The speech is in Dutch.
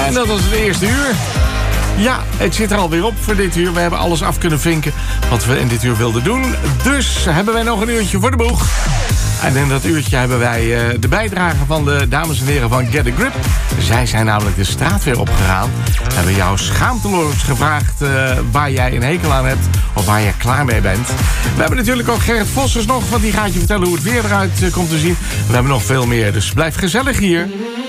En dat was het eerste uur. Ja, het zit er alweer op voor dit uur. We hebben alles af kunnen vinken wat we in dit uur wilden doen. Dus hebben wij nog een uurtje voor de boeg. En in dat uurtje hebben wij de bijdrage van de dames en heren van Get a Grip. Zij zijn namelijk de straat weer opgegaan. We hebben jou schaamteloos gevraagd waar jij een hekel aan hebt of waar je klaar mee bent. We hebben natuurlijk ook Gerrit Vossers nog, want die gaat je vertellen hoe het weer eruit komt te zien. We hebben nog veel meer, dus blijf gezellig hier.